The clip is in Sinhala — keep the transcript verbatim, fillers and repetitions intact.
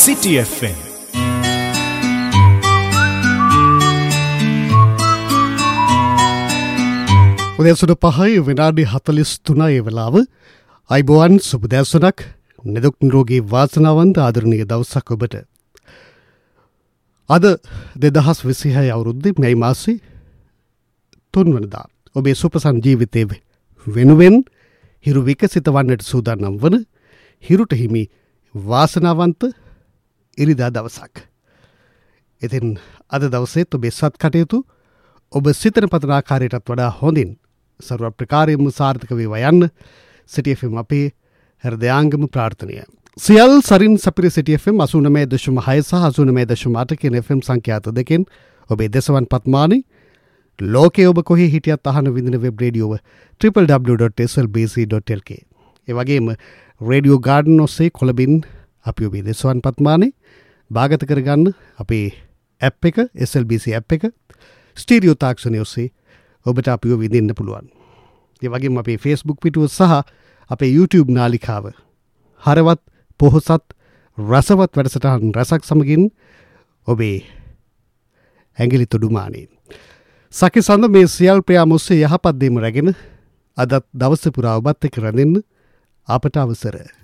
City F M. උදෑසන පහයි විනාඩි හතළිස් තුනයි වෙලාව. අයිබෝවන් සුබ දැසනක්. නිදුක් නිරෝගී වාසනාවන්ත ආදරණීය දවසක් ඔබට. අද දෙදහස් විසිහය අවුරුද්දේ මැයි මාසේ තුන් වෙනිදා. ඔබේ සුපසන් ජීවිතයේ වෙනුවෙන් හිරු විකසිත වන්නට සූදානම් වන හිරුට හිමි වාසනාවන්ත ඉරිදා දවසක්. ඉතින් අද දවසේත් ඔබේ සත් කටයුතු ඔබ සිතන පතන ආකාරයටත් වඩා හොඳින් සර්ව ප්‍රකාරයෙන්ම සාර්ථක වේවා යන්න City F M අපේ හෘදයාංගම ප්‍රාර්ථනය. සියල් සරින් සපිරි City F M අසූ නවය දශම හය සහ අසූ නවය දශම අට කියන F M සංඛ්‍යාත දෙකෙන් ඔබේ දෙසවන් පත්මානි ලෝකයේ ඔබ කොහේ හිටියත් අහන විදින web රේඩියෝව double-u double-u double-u dot s l b c dot l k. ඒ වගේම රේඩියෝ ගාඩන් ඔස්සේ කොළඹින් අපි ඔබේ දෙසවන් පත්මානි භාගත කරගන්න අපේ ඇප් එක S L B C app එක ස්ටීරියෝ තාක්ෂණය ඔස්සේ ඔබට අපිව විඳින්න පුළුවන්. ඒ වගේම අපේ Facebook පිටුව සහ අපේ YouTube නාලිකාව හරවත් පොහොසත් රසවත් වැඩසටහන් රසක් සමගින් ඔබේ ඇඟිලි තුඩුමානේ. සකිසඳ මේ සියල් ප්‍රයාම ඔස්සේ යහපත් දේම රැගෙන අදත් දවස පුරා ඔබත් එක්ක රැඳෙන්න අපට අවසර.